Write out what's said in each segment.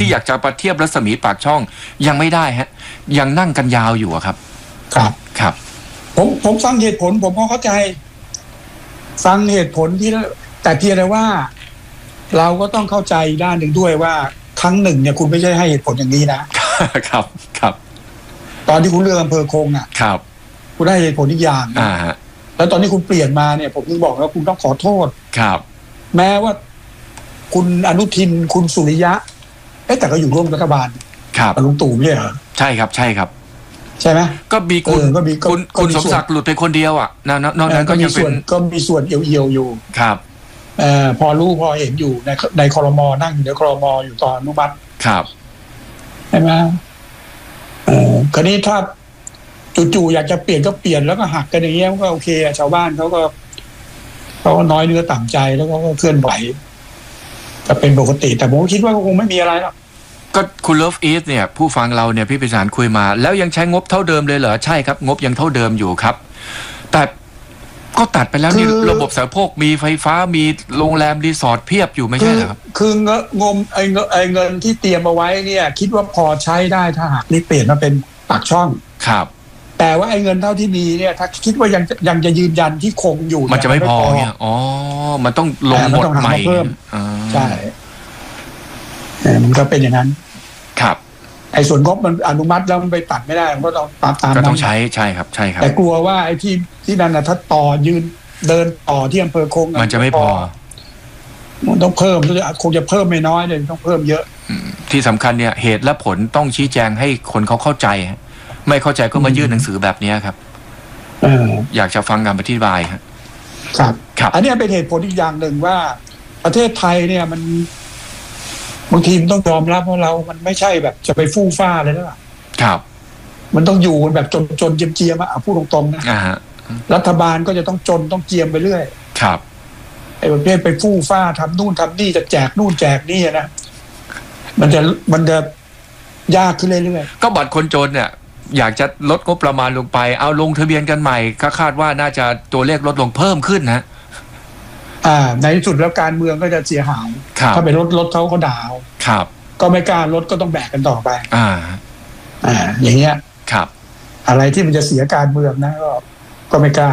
อยากจะประเทียบรัศมีปากช่องยังไม่ได้ฮะยังนั่งกันยาวอยู่ครับครับผมฟังเหตุผลผมก็เข้าใจฟังเหตุผลที่แต่เพียงแต่ว่าเราก็ต้องเข้าใจด้านหนึ่งด้วยว่าครั้งหนึ่งเนี่ยคุณไม่ใช่ให้เหตุผลอย่างนี้นะครับตอนที่คุณเลือกอำเภอคงอ่ะครับคุณได้เหตุผลอีกอย่างแล้วตอนนี้คุณเปลี่ยนมาเนี่ยผมถึงบอกว่าคุณต้องขอโทษครับแม้ว่าคุณอนุทินคุณสุริยะแต่ก็อยู่ร่วมรัฐบาลครับลุงตู่ไม่ใช่เหรอใช่ครับใช่ไหมก็มีคุณสมศักดิ์หลุดไปคนเดียวอ่ะนอกนั้นก็ยังเป็นก็มีส่วนเอียวอยู่ครับพอรู้พอเห็นอยู่ในครม.นั่งอยู่ในครม.อยู่ตอนอนุมัติครับใช่ไหมคราวนี้ถ้าจู่ๆอยากจะเปลี่ยนก็เปลี่ยนแล้วก็หักกันอย่างเงี้ยก็โอเคชาวบ้านเขาก็น้อยเนื้อต่ำใจแล้วก็เคลื่อนไหวจะเป็นปกติแต่ผมคิดว่าคงไม่มีอะไรหรอกก็คุณเลิฟอีทเนี่ยผู้ฟังเราเนี่ยพี่พิสารคุยมาแล้วยังใช้งบเท่าเดิมเลยเหรอใช่ครับงบยังเท่าเดิมอยู่ครับแต่ก็ตัดไปแล้วนี่ระบบสาธารณูปโภคมีไฟฟ้ามีโรงแรมรีสอร์ทเพียบอยู่ไม่ใช่เหรอครับคือเงินที่เตรียมเอาไว้เนี่ยคิดว่าพอใช้ได้ถ้าหากนี่เปลี่ยนมาเป็นปากช่องครับแต่ว่าเงินเท่าที่มีเนี่ยถ้าคิดว่ายังจะยืนยันที่คงอยู่มันจะไม่พอเนี่ยมันต้องลงหมดใหม่ใช่มันก็เป็นอย่างนั้นครับส่วนงบมันอนุมัติแล้วมันไปตัดไม่ได้มันก็ต้องตามก็ต้องใช่ครับแต่กลัวว่าที่นั่นนะถ้าต่อยืนเดินต่อที่อำเภอคงมันจะไม่พอมันต้องเพิ่มคงจะเพิ่มไม่น้อยเลยต้องเพิ่มเยอะที่สำคัญเนี่ยเหตุและผลต้องชี้แจงให้คนเขาเข้าใจไม่เข้าใจก็มายื่นหนังสือแบบนี้ครับอยากจะฟังการอธิบายครับอันนี้เป็นเหตุผลอีกอย่างหนึ่งว่าประเทศไทยเนี่ยมันบางทีมันต้องยอมรับว่ามันไม่ใช่แบบจะไปฟู่ฟ้าเลยนะครับมันต้องอยู่แบบจนเจียมๆพูดตรงๆนะรัฐบาลก็จะต้องจนต้องเจียมไปเรื่อยครับประเภทไปฟู่ฟ้าทำนู่นทำนี่จะแจกนู่นแจกนี่นะมันจะยากขึ้นเรื่อยๆก็บัตรคนจนเนี่ยอยากจะลดงบประมาณลงไปเอาลงทะเบียนกันใหม่คาดว่าน่าจะตัวเลขลดลงเพิ่มขึ้นนะในที่สุดแล้วการเมืองก็จะเสียหายถ้าไปลดเขาด่าครับก็ไม่กล้าลดก็ต้องแบกกันต่อไปอย่างเงี้ยครับอะไรที่มันจะเสียการเมืองนะก็ไม่กล้า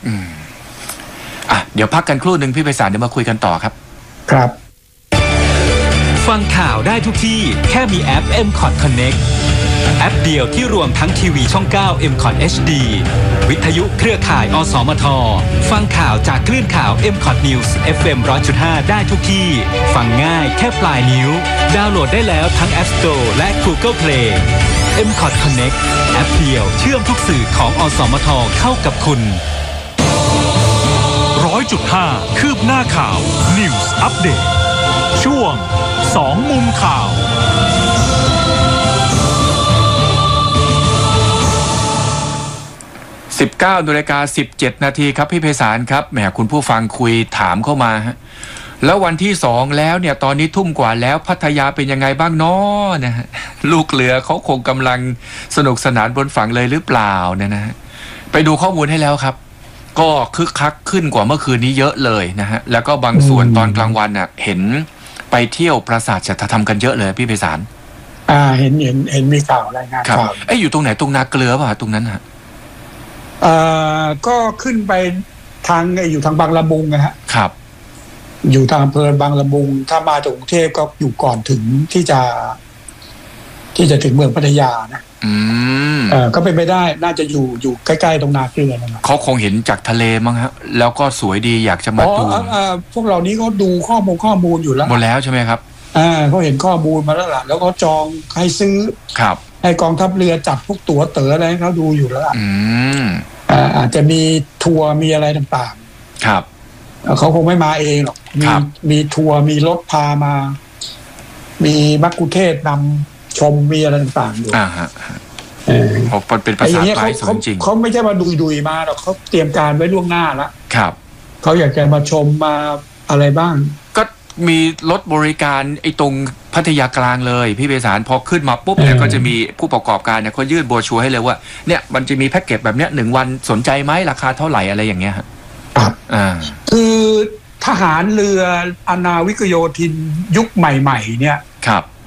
เดี๋ยวพักกันครู่นึงพี่ไพศาลเดี๋ยวมาคุยกันต่อครับครับฟังข่าวได้ทุกที่แค่มีแอป MCOT Connect แอปเดียวที่รวมทั้งทีวีช่อง 9 MCOT HD วิทยุเครือข่ายอสมทฟังข่าวจากคลื่นข่าว MCOT News FM 100.5 ได้ทุกที่ฟังง่ายแค่ปลายนิ้วดาวน์โหลดได้แล้วทั้ง App Store และ Google Play MCOT Connect แอปเดียวเชื่อมทุกสื่อของอสมทเข้ากับคุณ 100.5 คืบหน้าข่าว News Update ช่วง2มุมข่าว 19:17 นาทีครับพี่ไพศาลครับแหมคุณผู้ฟังคุยถามเข้ามาฮะแล้ววันที่2แล้วเนี่ยตอนนี้ทุ่มกว่าแล้วพัทยาเป็นยังไงบ้างเนาะนะฮะลูกเรือเขาคงกำลังสนุกสนานบนฝั่งเลยหรือเปล่าเนี่ยนะฮะไปดูข้อมูลให้แล้วครับก็คึกคักขึ้นกว่าเมื่อคืนนี้เยอะเลยนะฮะแล้วก็บางส่วนตอนกลางวันน่ะเห็นไปเที่ยวปราสาทจัตธรรมกันเยอะเลยพี่ไพศาลเห็นมีข่าวรายงานข่าวอยู่ตรงไหนตรงนาเกลือป่ะตรงนั้นฮะก็ขึ้นไปทางอยู่ทางบางละมุงนะฮะครับอยู่ทางอำเภอบางละมุงถ้ามาจากกรุงเทพก็อยู่ก่อนถึงที่จะถึงเมืองพัทยานะก็เป็นไปได้น่าจะอยู่ใกล้ๆตรงนาเกลือนะเขาคงเห็นจากทะเลมั้งฮะแล้วก็สวยดีอยากจะมาดูพวกเหล่านี้เขาดูข้อมูลอยู่แล้วหมดแล้วใช่ไหมครับเขาเห็นข้อมูลมาแล้วล่ะแล้วก็จองให้ซื้อครับให้กองทัพเรือจัดพวกตั๋วเต๋ออะไรเขาดูอยู่แล้วอาจจะมีทัวร์มีอะไรต่างๆครับเขาคงไม่มาเองหรอกมีทัวร์มีรถพามามีมัคคุเทศก์นำชมมีอะไรต่างๆอยู่เป็นภาษาไทยสจริงเขาไม่ใช่มาดุยมาหรอกเขาเตรียมการไว้ล่วงหน้าแล้วครับเขาอยากจะมาชมมาอะไรบ้างก็มีรถบริการตรงพัทยากลางเลยพี่ไพศาลพอขึ้นมาปุ๊บเนี่ยก็จะมีผู้ประกอบการเนี่ยเขายื่นโบรชัวร์ให้เลยว่าเนี่ยมันจะมีแพ็กเกจแบบเนี้ย1 วันสนใจไหมราคาเท่าไหร่อะไรอย่างเงี้ยครับคือทหารเรือนาวิกโยธินยุคใหม่ๆเนี่ยครับ